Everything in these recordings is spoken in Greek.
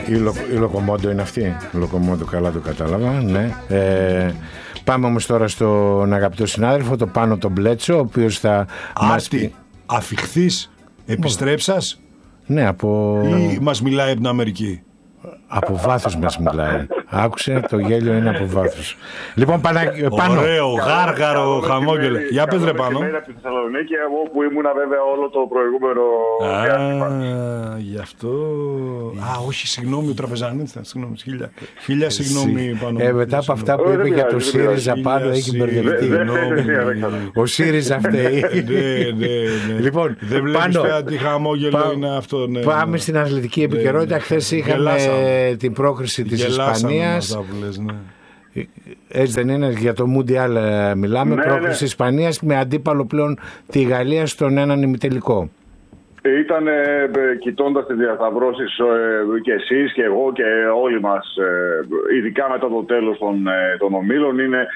Η Λοκομόντο είναι αυτή. Η Λοκομόντο, καλά το κατάλαβα, ναι. Πάμε όμως τώρα στον αγαπητό συνάδελφο, το Πάνο τον Μπλέτσο, ο οποίος θα μας πει... Αφιχθείς, επιστρέψας, ναι, από... ή μας μιλάει από την Αμερική? Από βάθος μας μιλάει. Άκουσε, το γέλιο είναι από βάθος. Λοιπόν, Πάνο. Ωραίο, γάργαρο, χαμόγελο. Για πες ρε Πάνο. Καλή από τη Θεσσαλονίκη, εγώ που ήμουνα βέβαια όλο το προηγούμενο διάστημα. Γι' αυτό... όχι, συγγνώμη, ο Τραπεζανίτης ήταν, συγγνώμη, χίλια συγγνώμη Πάνο. Μετά από αυτά που είπε για το ΣΥΡΙΖΑ πάνω, έχει μπερδευτεί. Ο ΣΥΡΙΖΑ φταίει. Λοιπόν, δεν βλέπεις πια τι χαμόγελο είναι αυτό. Πάμε στην αθλητική επικαιρότητα. Χθες είχαμε την πρόκριση της Ισπανίας. Έτσι δεν είναι, για το Μουντιάλ μιλάμε, πρόκριση της Ισπανίας με αντίπαλο πλέον τη Γαλλία στον έναν ημιτελικό. Ήταν κοιτώντας τις διασταυρώσεις και εσείς και εγώ και όλοι μας, ειδικά μετά το τέλος των ομίλων, είναι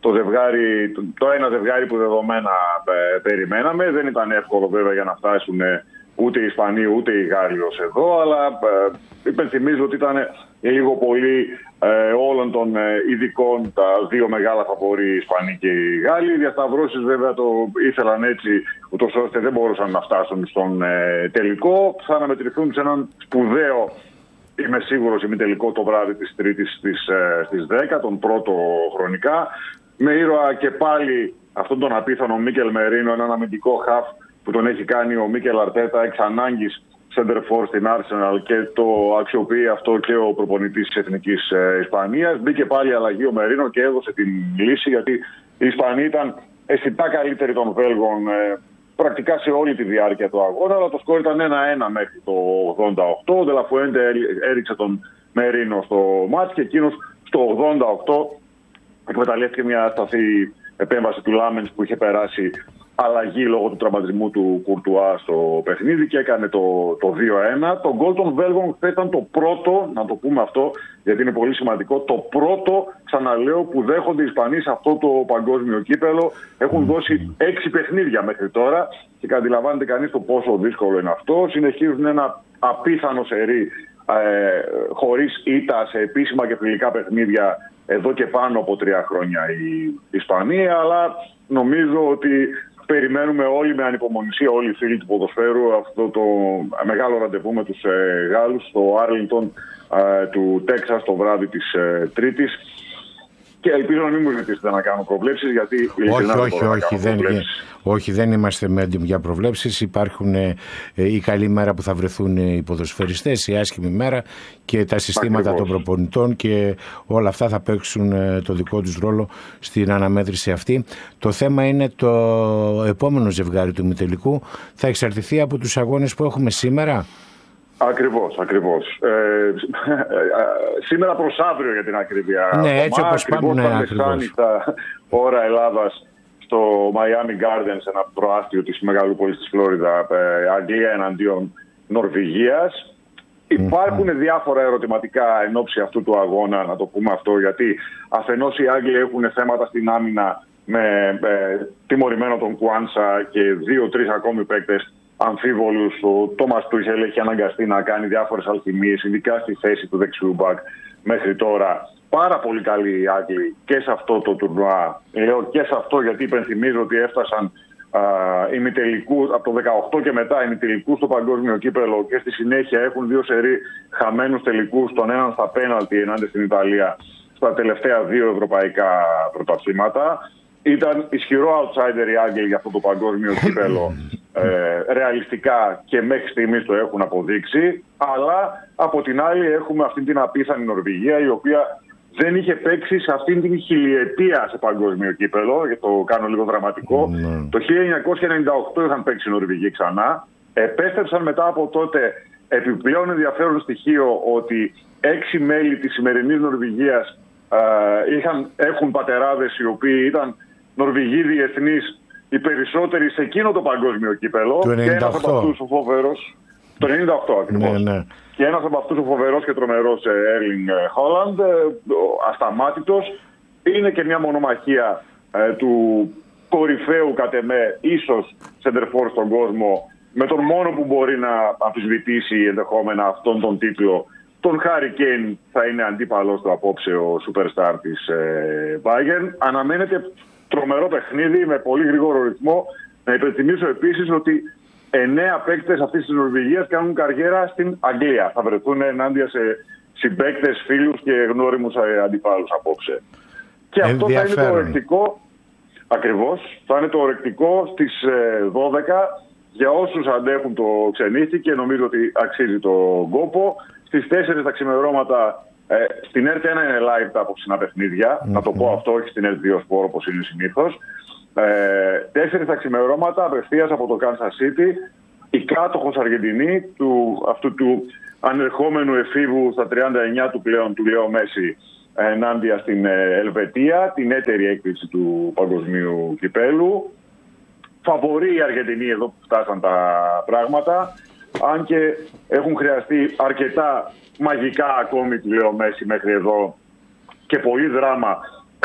το ένα ζευγάρι που δεδομένα περιμέναμε. Δεν ήταν εύκολο βέβαια για να φτάσουν ούτε οι Ισπανοί ούτε οι Γάλλοι ως εδώ, αλλά υπενθυμίζω ότι ήταν λίγο πολύ όλων των ειδικών τα δύο μεγάλα φαβορί, οι Ισπανοί και οι Γάλλοι. Οι διασταυρώσεις βέβαια το ήθελαν έτσι, ούτως ώστε δεν μπορούσαν να φτάσουν στον τελικό. Θα αναμετρηθούν σε έναν σπουδαίο, είμαι σίγουρος, ημιτελικό το βράδυ της Τρίτης στις 10, τον πρώτο χρονικά, με ήρωα και πάλι αυτόν τον απίθανο Μίκελ Μερίνο, έναν αμυντικό χαφ που τον έχει κάνει ο Μίκελ Αρτέτα εξ ανάγκης center for στην Arsenal, και το αξιοποιεί αυτό και ο προπονητής της Εθνικής Ισπανίας. Μπήκε πάλι αλλαγή ο Μερίνο και έδωσε την λύση, γιατί οι Ισπανοί ήταν αισθητά καλύτεροι των Βέλγων πρακτικά σε όλη τη διάρκεια του αγώνα, αλλά το σκορ ήταν 1-1 μέχρι το 88. Ο Ντελαφουέντε έριξε τον Μερίνο στο μάτς και εκείνος στο 88 εκμεταλλεύτηκε μια ασταθή επέμβαση του Λάμενς που είχε περάσει αλλαγή λόγω του τραυματισμού του Κουρτουά στο παιχνίδι και έκανε το 2-1. Το γκολ των Βέλγων ήταν το πρώτο, να το πούμε αυτό γιατί είναι πολύ σημαντικό, το πρώτο, ξαναλέω, που δέχονται οι Ισπανοί σε αυτό το παγκόσμιο κύπελο. Έχουν δώσει 6 παιχνίδια μέχρι τώρα και αντιλαμβάνεται κανείς το πόσο δύσκολο είναι αυτό. Συνεχίζουν ένα απίθανο σερί χωρίς ήττα σε επίσημα και φιλικά παιχνίδια εδώ και πάνω από 3 χρόνια η Ισπανία, αλλά νομίζω ότι περιμένουμε όλοι με ανυπομονησία, όλοι οι φίλοι του ποδοσφαίρου, αυτό το μεγάλο ραντεβού με τους Γάλλους στο Άρλινγκτον του Τέξας το βράδυ της Τρίτης. Και ελπίζω να μην μου ζητήσετε να κάνω προβλέψεις, γιατί όχι, δεν είμαστε έντιμοι για προβλέψεις. Υπάρχουν η καλή μέρα που θα βρεθούν οι ποδοσφαιριστές, η άσχημη μέρα και τα συστήματα των προπονητών, και όλα αυτά θα παίξουν το δικό τους ρόλο στην αναμέτρηση αυτή. Το θέμα είναι το επόμενο ζευγάρι του ημιτελικού θα εξαρτηθεί από τους αγώνες που έχουμε σήμερα. Ακριβώς. Σήμερα προς αύριο για την ακρίβεια. Ναι, έτσι όπως πάμε, ναι, μεσάνυχτα ώρα Ελλάδας στο Miami Gardens, ένα προάστιο της μεγαλούπολης της Φλόριδα, Αγγλία εναντίον Νορβηγίας. Υπάρχουν διάφορα ερωτηματικά εν ώψη αυτού του αγώνα, να το πούμε αυτό, γιατί αφενός οι Άγγλοι έχουν θέματα στην άμυνα με τιμωρημένο τον Κουάνσα και 2-3 ακόμη παίκτες αμφίβολους. Ο Τόμας Τούχελ έχει αναγκαστεί να κάνει διάφορες αλχημίες, ειδικά στη θέση του δεξιού μπακ μέχρι τώρα. Πάρα πολύ καλοί οι Άγγλοι και σε αυτό το τουρνουά. Λέω και σε αυτό γιατί υπενθυμίζω ότι έφτασαν ημιτελικούς από το 18 και μετά, ημιτελικούς στο παγκόσμιο κύπελο, και στη συνέχεια έχουν 2 σερί χαμένους τελικούς, τον έναν στα πέναλτι ενάντια στην Ιταλία στα τελευταία 2 ευρωπαϊκά πρωταθλήματα. Ήταν ισχυρό outsider οι Άγγλοι για αυτό το παγκόσμιο κύπελο, ρεαλιστικά, και μέχρι στιγμής το έχουν αποδείξει. Αλλά από την άλλη έχουμε αυτή την απίθανη Νορβηγία, η οποία δεν είχε παίξει σε αυτήν την χιλιετία σε παγκόσμιο κύπελο, και το κάνω λίγο δραματικό. Το 1998 είχαν παίξει οι Νορβηγοί ξανά. Επέστρεψαν μετά από τότε. Επιπλέον ενδιαφέρον στοιχείο ότι 6 μέλη της σημερινής Νορβηγίας έχουν πατεράδες οι οποίοι ήταν Νορβηγοί διεθνείς, οι περισσότεροι σε εκείνο το παγκόσμιο κύπελο. Το 98. Και ένας από αυτούς ο φοβερός. Το 98 ακριβώς. Ναι. Και ένας από αυτούς ο φοβερός και τρομερός Έρλινγκ Χόλαντ, ασταμάτητος. Είναι και μια μονομαχία του κορυφαίου κατ' εμέ, ίσως σεντερφόρ στον κόσμο, με τον μόνο που μπορεί να αμφισβητήσει ενδεχόμενα αυτόν τον τίτλο, τον Χάρι Κέιν θα είναι αντίπαλος του απόψε ο superstar της Bayern. Αναμένεται τρομερό παιχνίδι με πολύ γρήγορο ρυθμό. Να υπενθυμίσω επίσης ότι 9 παίκτες αυτής της Νορβηγίας κάνουν καριέρα στην Αγγλία. Θα βρεθούν ενάντια σε συμπαίκτες, φίλους και γνώριμους αντιπάλους απόψε. Και αυτό θα είναι το ορεκτικό, ακριβώς, θα είναι το ορεκτικό στις 12 για όσους αντέχουν το ξενύχτη και νομίζω ότι αξίζει τον κόπο. Στις 4 τα ξημερώματα στην ΕΡΤ1 είναι live τα απόψινα παιχνίδια. Να το πω αυτό, όχι στην ΕΡΤ2 Sport όπως είναι συνήθως. 4 τα ξημερώματα απευθείας από το Kansas City. Η κάτοχος Αργεντινή αυτού του ανερχόμενου εφήβου στα 39 του πλέον του Λεό Μέση ενάντια στην Ελβετία, την έτερη έκπληξη του παγκοσμίου κυπέλου. Φαβορεί η Αργεντινή εδώ που φτάσαν τα πράγματα, αν και έχουν χρειαστεί αρκετά μαγικά ακόμη του Λεό Μέση μέχρι εδώ και πολύ δράμα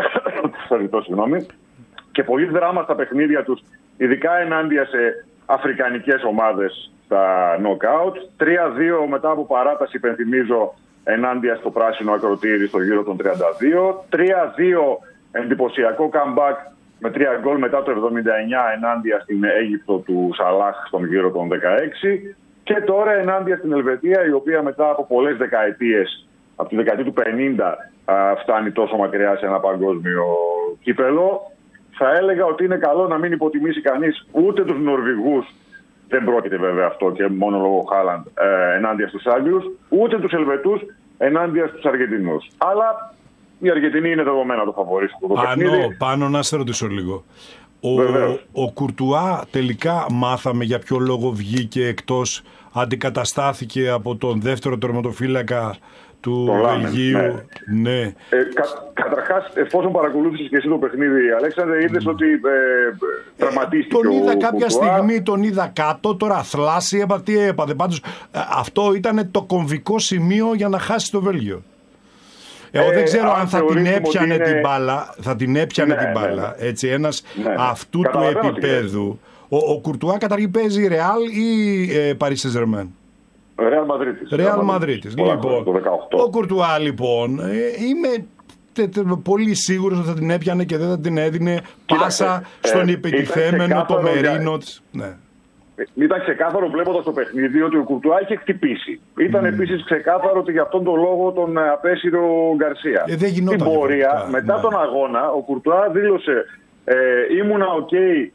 και πολύ δράμα στα παιχνίδια τους, ειδικά ενάντια σε αφρικανικές ομάδες στα knockout. 3-2 μετά από παράταση, υπενθυμίζω, ενάντια στο πράσινο ακροτήρι στο γύρο των 32. 3-2 εντυπωσιακό comeback με 3 γκολ μετά το 79 ενάντια στην Αίγυπτο του Σαλάχ στον γύρο των 16. Και τώρα ενάντια στην Ελβετία, η οποία μετά από πολλές δεκαετίες, από τη δεκαετία του 50, φτάνει τόσο μακριά σε ένα παγκόσμιο κύπελο. Θα έλεγα ότι είναι καλό να μην υποτιμήσει κανείς ούτε τους Νορβηγούς, δεν πρόκειται βέβαια αυτό και μόνο λόγω Χάλαντ, ενάντια στους Άγγλους, ούτε τους Ελβετούς ενάντια στους Αργεντινούς. Αλλά η Αργεντινή είναι δεδομένα το φαβορί στο παιχνίδι. Πάνω να σε ρωτήσω λίγο. Ο Κουρτουά τελικά μάθαμε για ποιο λόγο βγήκε εκτός, αντικαταστάθηκε από τον δεύτερο τερματοφύλακα του Βελγίου. Ναι. Καταρχάς, εφόσον παρακολούθησες και εσύ το παιχνίδι, Αλέξανδρε, είδες ότι τραυματίστηκε. Τον είδα κάποια στιγμή, τον είδα κάτω, τώρα θλάσσι, τι έπαθε. Πάντως, αυτό ήταν το κομβικό σημείο για να χάσει το Βέλγιο. Εγώ δεν ξέρω αν θα την έπιανε την μπάλα. Θα την έπιανε την μπάλα. Έτσι, ένας αυτού του επίπεδου. Ο Κουρτουά καταρχήν παίζει Ρεάλ ή Paris Saint-Germain? Ρεάλ Μαδρίτης. Λοιπόν, ο Κουρτουά λοιπόν είμαι πολύ σίγουρος ότι θα την έπιανε και δεν θα την έδινε πάσα στον επιτιθέμενο το Μερίνο της. Ναι. Ήταν ξεκάθαρο βλέποντας το παιχνίδι ότι ο Κουρτουά είχε χτυπήσει. Ήταν επίσης ξεκάθαρο ότι για αυτόν τον λόγο τον απέσυρε ο Γκαρσία. Στην πορεία, μετά τον αγώνα, ο Κουρτουά δήλωσε ήμουνα οκ.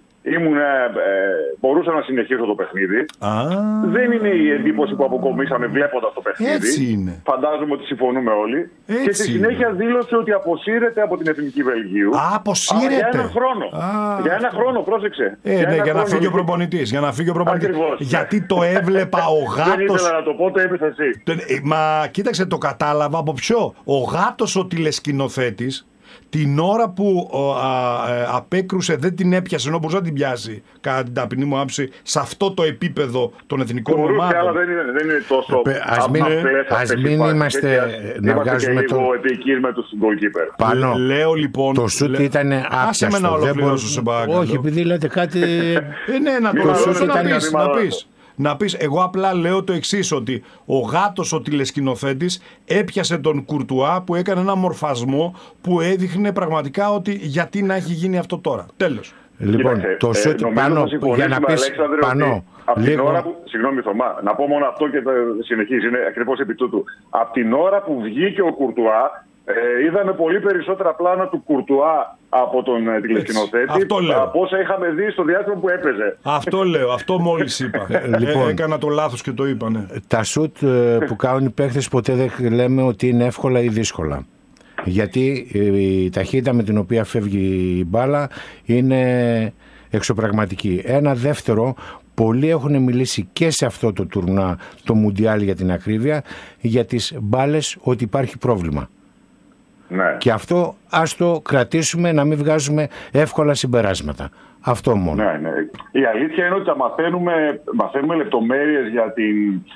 Μπορούσα να συνεχίσω το παιχνίδι. Δεν είναι η εντύπωση που αποκομίσαμε βλέποντας το παιχνίδι. Έτσι είναι. Φαντάζομαι ότι συμφωνούμε όλοι. Και στη συνέχεια δήλωσε ότι αποσύρεται από την Εθνική Βελγίου. Αποσύρεται. Για έναν χρόνο. Για ένα χρόνο, πρόσεξε. Για να φύγει ο προπονητής. Γιατί το έβλεπα ο Γάτος. Δεν ήθελα να το πω, το έπεισε εσύ. Μα κοίταξε, το κατάλαβα από ποιο. Ο Γάτος ο τηλεσκηνοθέτης, την ώρα που απέκρουσε, δεν την έπιασε ενώ μπορούσε να την πιάσει, κατά την ταπεινή μου άποψη, σε αυτό το επίπεδο των εθνικών ομάδων. Αλλά δεν είναι τόσο. Ας μην είμαστε να βγάζουμε το επικύρ με τους goalkeeper. Πάνω. Λέω λοιπόν. Το σούτ ήταν άπιαστο. Άσε με να ολοκληρώσω, σε παρακαλώ. Όχι, επειδή λέτε κάτι. Ναι, να το πεις. Να πεις, εγώ απλά λέω το εξής, ότι ο Γάτος ο τηλεσκηνοθέτης έπιασε τον Κουρτουά που έκανε ένα μορφασμό που έδειχνε πραγματικά ότι γιατί να έχει γίνει αυτό τώρα. Τέλος. Λοιπόν, το σούτ πάνω, για να πεις πάνω. Από την ώρα που, συγγνώμη Θωμά, να πω μόνο αυτό και θα συνεχίζει, είναι ακριβώς επί τούτου. Από την ώρα που βγήκε ο Κουρτουά, είδαμε πολύ περισσότερα πλάνα του Κουρτουά από τον τηλεσκηνοθέτη από όσα είχαμε δει στο διάστημα που έπαιζε. Αυτό λέω, αυτό μόλις είπα. Λοιπόν, έκανα το λάθος και το είπα, ναι. Τα σουτ που κάνουν οι παίχτες ποτέ δεν λέμε ότι είναι εύκολα ή δύσκολα. Γιατί η ταχύτητα με την οποία φεύγει η μπάλα είναι εξωπραγματική. Ένα δεύτερο, πολλοί έχουν μιλήσει και σε αυτό το τουρνά, το Μουντιάλ για την ακρίβεια, για τις μπάλες ότι υπάρχει πρόβλημα. Ναι. Και αυτό ας το κρατήσουμε, να μην βγάζουμε εύκολα συμπεράσματα. Αυτό μόνο. Ναι. Η αλήθεια είναι ότι θα μαθαίνουμε λεπτομέρειες για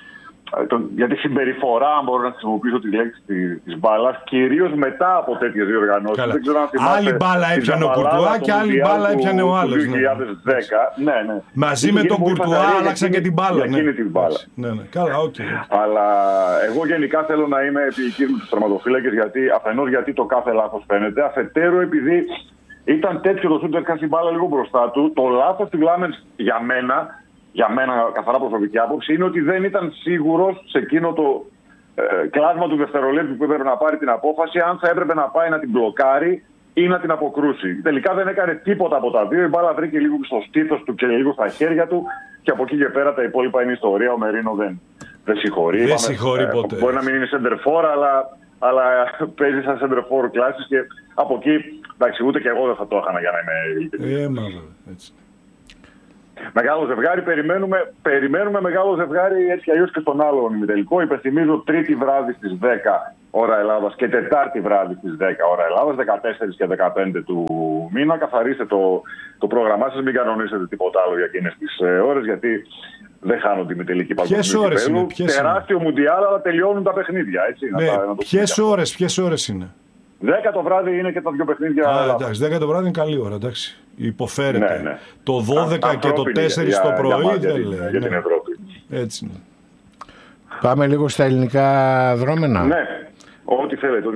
για τη συμπεριφορά, αν μπορώ να χρησιμοποιήσω τη λέξη της μπάλας, κυρίως μετά από τέτοιες διοργανώσεις. Δεν ξέρω αν θυμάστε, άλλη μπάλα έπιανε ο Κουρτουά και άλλη μπάλα έπιανε ο άλλος. Το 2010. Ναι. Μαζί με τον Κουρτουά άλλαξαν και την μπάλα. Για εκείνη την μπάλα. Ναι. Καλά, Αλλά εγώ γενικά θέλω να είμαι επικοινωνικός με τους τερματοφύλακες, αφενός γιατί το κάθε λάθος φαίνεται, αφετέρου επειδή ήταν τέτοιο το σούτ, έκανε την μπάλα λίγο μπροστά του. Το λάθος του Λάμενς για μένα καθαρά προσωπική άποψη, είναι ότι δεν ήταν σίγουρος σε εκείνο το κλάσμα του δευτερολέπτου που έπρεπε να πάρει την απόφαση, αν θα έπρεπε να πάει να την μπλοκάρει ή να την αποκρούσει. Τελικά δεν έκανε τίποτα από τα δύο. Η μπάλα βρήκε λίγο στο στήθος του και λίγο στα χέρια του, και από εκεί και πέρα τα υπόλοιπα είναι ιστορία. Ο Μερίνο δεν συγχωρεί. Δεν συγχωρεί ποτέ. Μπορεί να μην είναι center for, αλλά παίζει σαν center for κλάσης, και από εκεί, εντάξει, ούτε και εγώ δεν θα το έκανα για να είμαι. Έτσι. Μεγάλο ζευγάρι, περιμένουμε μεγάλο ζευγάρι έτσι κι αλλιώς και στον άλλο ημιτελικό. Υπενθυμίζω, Τρίτη βράδυ στις 10 ώρα Ελλάδας και Τετάρτη βράδυ στις 10 ώρα Ελλάδας, 14 και 15 του μήνα. Καθαρίστε το πρόγραμμά σας, μην κανονίσετε τίποτα άλλο για εκείνες τις ώρες, γιατί δεν χάνονται οι ημιτελικοί παγκοσμίου κυπέλλου. Τεράστιο μουντιάλ, αλλά τελειώνουν τα παιχνίδια. Έτσι, ποιες ώρες είναι? 10 το βράδυ είναι και τα δύο παιχνίδια. Εντάξει, 10 το βράδυ είναι καλή ώρα, εντάξει. Υποφέρεται. Ναι. Το 12 και το 4 το πρωί δεν λέει. Για την Ευρώπη. Έτσι είναι. Πάμε λίγο στα ελληνικά δρόμενα. Ναι, ό,τι θέλετε.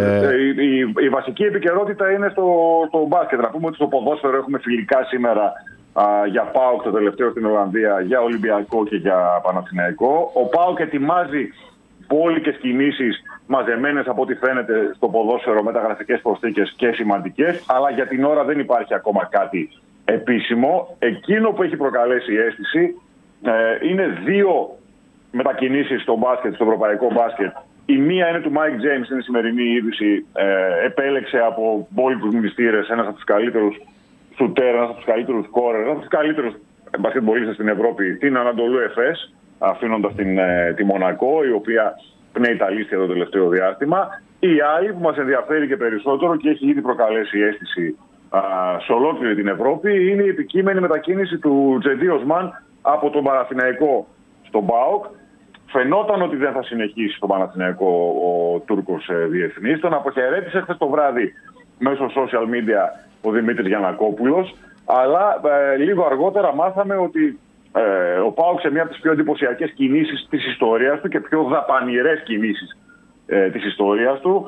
Η βασική επικαιρότητα είναι στο μπάσκετ. Να πούμε ότι στο ποδόσφαιρο έχουμε φιλικά σήμερα για ΠΑΟΚ το τελευταίο στην Ολλανδία, για Ολυμπιακό και για Παναθηναϊκό. Ο ΠΑΟΚ ετοιμάζει μπόλικες κινήσεις μαζεμένες από ό,τι φαίνεται στο ποδόσφαιρο, μεταγραφικές προσθήκες και σημαντικές, αλλά για την ώρα δεν υπάρχει ακόμα κάτι επίσημο. Εκείνο που έχει προκαλέσει αίσθηση είναι δύο μετακινήσεις στο μπάσκετ, στο ευρωπαϊκό μπάσκετ. Η μία είναι του Mike James, είναι η σημερινή είδηση. Επέλεξε από μπόλικους μνηστήρες ένας από τους καλύτερους σουτέρ, ένας από τους καλύτερους σκόρερ, ένας από τους καλύτερους μπασκετμπολίστες στην Ευρώπη, την Ανατολού Εφές, αφήνοντας τη Μονακό, η οποία πνέει τα λίστια το τελευταίο διάστημα. Η άλλη που μας ενδιαφέρει και περισσότερο και έχει ήδη προκαλέσει αίσθηση σε ολόκληρη την Ευρώπη είναι η επικείμενη μετακίνηση του Τζεντί Οσμάν από τον Παναθηναϊκό στον ΠΑΟΚ. Φαινόταν ότι δεν θα συνεχίσει στον Παναθηναϊκό ο Τούρκος διεθνής. Τον αποχαιρέτησε χθες το βράδυ μέσω social media ο Δημήτρης Γιαννακόπουλος, αλλά λίγο αργότερα μάθαμε ότι ο ΠΑΟΚ σε μια από τις πιο εντυπωσιακές κινήσεις της ιστορίας του και πιο δαπανηρές κινήσεις της ιστορίας του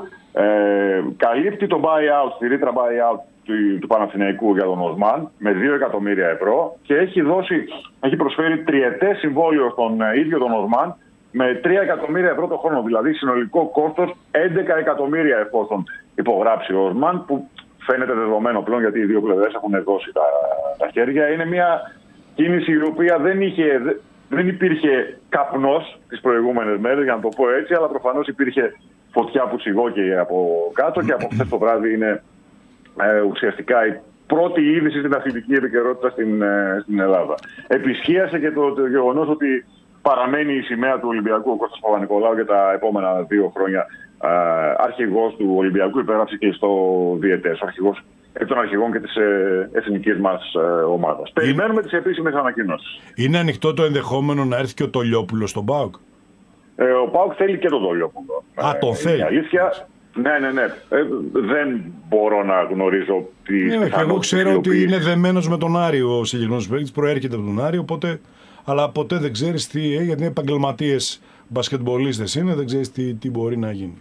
καλύπτει το buyout, τη ρήτρα buyout του Παναθηναϊκού για τον Οσμάν με 2 εκατομμύρια ευρώ και έχει προσφέρει τριετές συμβόλαιο στον ίδιο τον Οσμάν με 3 εκατομμύρια ευρώ το χρόνο, δηλαδή συνολικό κόστος 11 εκατομμύρια εφόσον υπογράψει ο Οσμάν, που φαίνεται δεδομένο πλέον γιατί οι δύο πλευρές έχουν δώσει τα χέρια. Είναι μια κίνηση η οποία δεν υπήρχε καπνός τις προηγούμενες μέρες, για να το πω έτσι, αλλά προφανώς υπήρχε φωτιά που σιγόκαιγε από κάτω και από χθες το βράδυ είναι ουσιαστικά η πρώτη είδηση στην αθλητική επικαιρότητα στην Ελλάδα. Επισχύασε και το γεγονός ότι παραμένει η σημαία του Ολυμπιακού ο Κώστας Παπα-Νικολάου για τα επόμενα 2 χρόνια αρχηγός του Ολυμπιακού, υπέγραψε και στο διετές, αρχηγός εκ των αρχηγών και της εθνικής μας ομάδας. Περιμένουμε τις επίσημες ανακοινώσεις. Είναι ανοιχτό το ενδεχόμενο να έρθει και ο Τολιόπουλος στον ΠΑΟΚ? Ο ΠΑΟΚ θέλει και τον Τολιόπουλο. Τον θέλει. Αλήθεια. Ναι. Δεν μπορώ να γνωρίζω τι. Εγώ ξέρω ότι είναι δεμένος με τον Άριο ο συγκεκριμένος παίκτης, προέρχεται από τον Άριο, αλλά ποτέ δεν ξέρεις τι, γιατί είναι επαγγελματίες μπασκετμπολίστες είναι, δεν ξέρεις τι μπορεί να γίνει.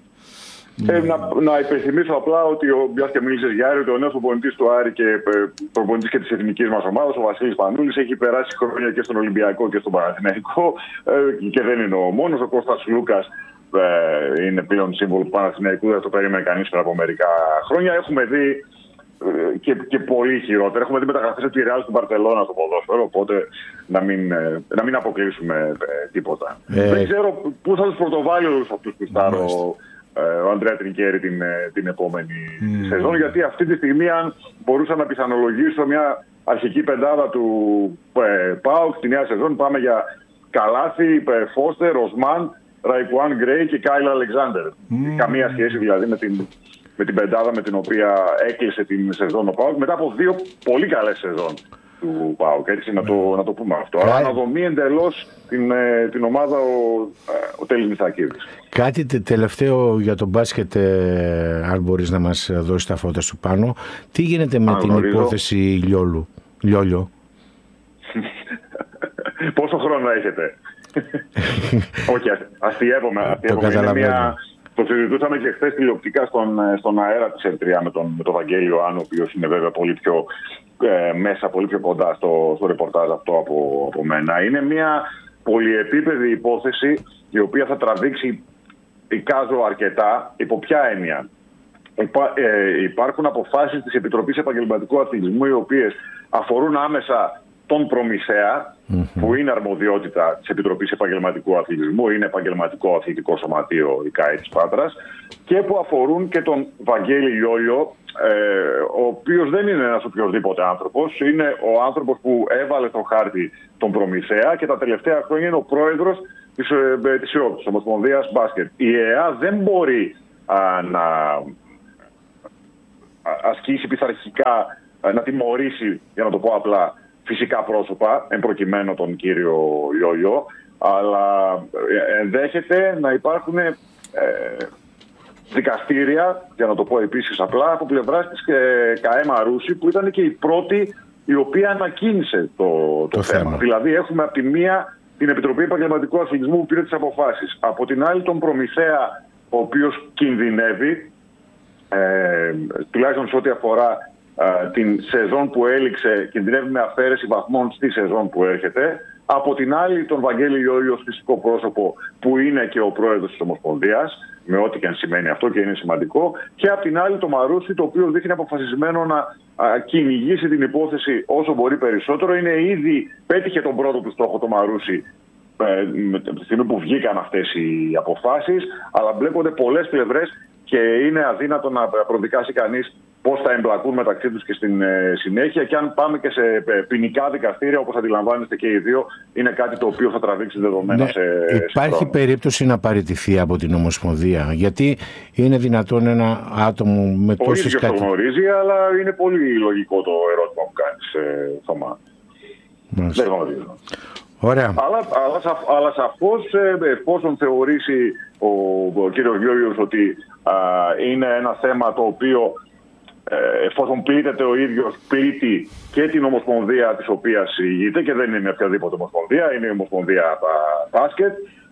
Να υπενθυμίσω απλά ότι μιας και μίλησες για Άρη, ο νέος προπονητής του Άρη και προπονητής και της εθνικής μας ομάδας, ο Βασίλης Πανούλης, έχει περάσει χρόνια και στον Ολυμπιακό και στον Παναθηναϊκό και δεν είναι ο μόνος. Ο Κώστας Λούκας είναι πλέον σύμβολο του Παναθηναϊκού, δεν το περίμενε κανείς πριν από μερικά χρόνια. Έχουμε δει και πολύ χειρότερα. Έχουμε δει μεταγραφές του Ρεάλ στην Μπαρσελόνα στο ποδόσφαιρο, οπότε να μην αποκλείσουμε τίποτα. Δεν ξέρω πού θα τους πρωτοβάλει όλους αυτούς που στάρω ο Αντρέα Τρινκέρι την επόμενη σεζόν, γιατί αυτή τη στιγμή, αν μπορούσα να πιθανολογήσω μια αρχική πεντάδα του ΠΑΟΚ στη νέα σεζόν, πάμε για Καλάθι, Φώστερ, Οσμάν, Ραϊκουάν Γκρέι και Κάιλ Αλεξάνδερ. Καμία σχέση δηλαδή με την πεντάδα με την οποία έκλεισε την σεζόν ο ΠΑΟΚ μετά από 2 πολύ καλές σεζόν του ΠΑΟΚ, έτσι να το πούμε αυτό. Αλλά να δομεί εντελώς την ομάδα ο Τέλης Μιθακίδης. Κάτι τελευταίο για τον μπάσκετ, αν μπορείς να μας δώσει τα φώτα σου πάνω. Τι γίνεται με την υπόθεση Λιόλιο? Πόσο χρόνο έχετε? Όχι, αστιεύομαι. Το συζητούσαμε και χθες τηλεοπτικά στον αέρα της ΕΡΤ3 με τον Βαγγέλη Ιωάννου, ο οποίος είναι βέβαια πολύ πιο μέσα, πολύ πιο κοντά στο ρεπορτάζ αυτό από μένα. Είναι μια πολυεπίπεδη υπόθεση η οποία θα τραβήξει, εικάζω, αρκετά. Υπό ποια έννοια? Υπάρχουν αποφάσεις της Επιτροπής Επαγγελματικού Αθλητισμού οι οποίες αφορούν άμεσα τον προμηθέα, που είναι αρμοδιότητα της Επιτροπής Επαγγελματικού Αθλητισμού, είναι επαγγελματικό αθλητικό σωματείο η ΚΑΕ της Πάτρας, και που αφορούν και τον Βαγγέλη Λιόλιο, ο οποίος δεν είναι ένας οποιοδήποτε άνθρωπος, είναι ο άνθρωπος που έβαλε στο χάρτη τον προμηθέα και τα τελευταία χρόνια είναι ο πρόεδρος της ΕΟΚ, της Ομοσπονδίας Μπάσκετ. Η ΕΑ δεν μπορεί να ασκήσει πειθαρχικά, να τιμωρήσει, για να το πω απλά, φυσικά πρόσωπα, εμπροκειμένου τον κύριο Λιόλιο, αλλά ενδέχεται να υπάρχουν δικαστήρια, για να το πω επίσης απλά, από πλευράς της ΚΑΕ Μαρούσι, που ήταν και η πρώτη η οποία ανακοίνησε το θέμα. Δηλαδή έχουμε από τη μία την Επιτροπή Επαγγελματικού Αθλητισμού που πήρε τις αποφάσεις, από την άλλη τον προμηθέα, ο οποίος κινδυνεύει, τουλάχιστον σε ό,τι αφορά την σεζόν που έληξε, κινδυνεύει με αφαίρεση βαθμών στη σεζόν που έρχεται. Από την άλλη τον Βαγγέλη Λιόλιο, φυσικό πρόσωπο, που είναι και ο πρόεδρος της Ομοσπονδίας, με ό,τι και αν σημαίνει αυτό και είναι σημαντικό. Και από την άλλη το Μαρούσι, το οποίο δείχνει αποφασισμένο να κυνηγήσει την υπόθεση όσο μπορεί περισσότερο. Πέτυχε τον πρώτο του στόχο το Μαρούσι τη στιγμή που βγήκαν αυτές οι αποφάσεις, αλλά μπλέκονται πολλές πλευρές και είναι αδύνατο να προδικάσει κανείς πώς θα εμπλακούν μεταξύ τους και στην συνέχεια. Και αν πάμε και σε ποινικά δικαστήρια, όπως αντιλαμβάνεστε και οι δύο, είναι κάτι το οποίο θα τραβήξει δεδομένα Υπάρχει περίπτωση να παραιτηθεί από την Ομοσπονδία? Γιατί είναι δυνατόν ένα άτομο με τόσες κάτι... Ο ίδιος το γνωρίζει, αλλά είναι πολύ λογικό το ερώτημα που κάνεις, Θωμά. Δεν γνωρίζω. Ωραία. Αλλά σαφώς, εφόσον θεωρήσει ο κύριος Γιώργος ότι είναι ένα θέμα το οποίο, εφόσον πλήττεται ο ίδιος, πλήττει και την Ομοσπονδία της οποίας ηγείται, και δεν είναι μια οποιαδήποτε Ομοσπονδία, είναι η Ομοσπονδία Μπάσκετ,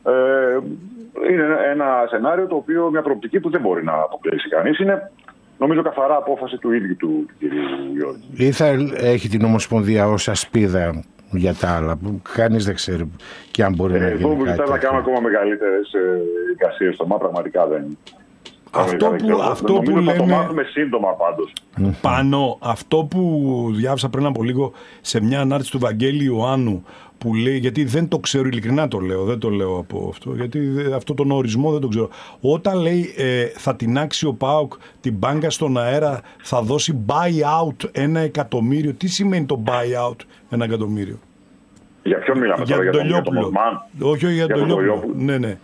είναι ένα σενάριο το οποίο, μια προοπτική που δεν μπορεί να αποκλείσει κανείς. Είναι, νομίζω, καθαρά απόφαση του ίδιου του κύριου Γιώργου. Ή θα έχει την Ομοσπονδία ως ασπίδα για τα άλλα, που κανείς δεν ξέρει και αν μπορεί να γίνει κάτι. Εγώ θα κάνω ακόμα μεγαλύτερες εικασίες στο πραγματικά δεν. Αυτό που λέμε, θα το μάθουμε σύντομα πάντως. Πάνω, αυτό που διάβασα πριν από λίγο σε μια ανάρτηση του Βαγγέλη Ιωάννου, που λέει, γιατί δεν το ξέρω, ειλικρινά το λέω, δεν το λέω από αυτό, γιατί αυτό τον ορισμό δεν το ξέρω. Όταν λέει θα τινάξει ο ΠΑΟΚ την μπάγκα στον αέρα, θα δώσει buy-out 1 εκατομμύριο. Τι σημαίνει το buy-out 1 εκατομμύριο? Για ποιον μιλάμε τώρα, για τον Οσμάν? Όχι, για τον Λιόπουλο. Ναι.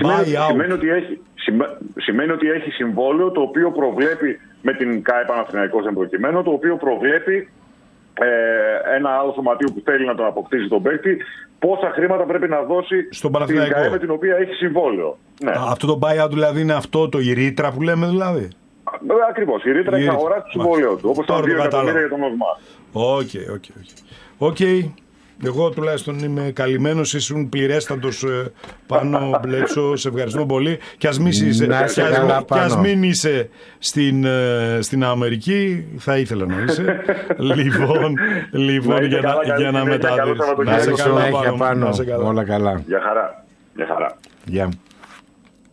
Σημαίνει ότι έχει συμβόλαιο το οποίο προβλέπει, με την ΚΑΕ Παναθηναϊκός εμπροκειμένο, το οποίο προβλέπει ένα άλλο σωματείο που θέλει να τον αποκτήσει τον παίκτη, πόσα χρήματα πρέπει να δώσει στην ΚΑΕ με την οποία έχει συμβόλαιο. Ναι. Αυτό το buyout δηλαδή είναι αυτό, η ρήτρα που λέμε δηλαδή? Ακριβώς, η ρήτρα έχει αγοράσει το συμβόλαιο του, όπως τα 2 εκατομμύρια για τον Οσμάν. Οκ. Εγώ τουλάχιστον είμαι καλυμμένος, ήσουν πληρέστατος Πάνο Μπλέτσο, σε ευχαριστώ πολύ. Και ας μην είσαι στην Αμερική, θα ήθελα να είσαι. Λοιπόν, για να μεταδείξεις. Να σε καλά, Πάνο. Όλα καλά. Γεια χαρά. Γεια.